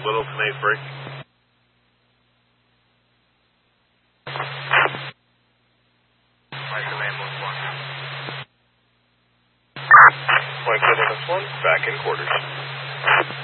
Littleton 8-3. Mike Command 1-1. Mike Littleton 1, back in quarters.